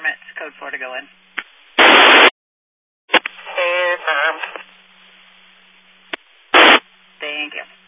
permits, code 4 to go in. Confirmed. Thank you.